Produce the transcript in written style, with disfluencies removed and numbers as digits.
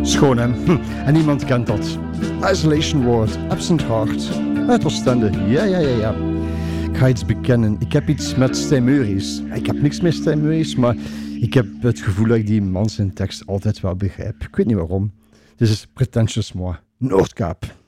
Schoon, hè? En niemand kent dat. Isolation Ward, Absent Heart. Het Oostende, ja. Ik ga iets bekennen. Ik heb iets met Stijn Meuris. Ik heb niks met Stijn Meuris, maar ik heb het gevoel dat ik die man zijn tekst altijd wel begrijp. Ik weet niet waarom. Dit is pretentious moi. Noordkaap.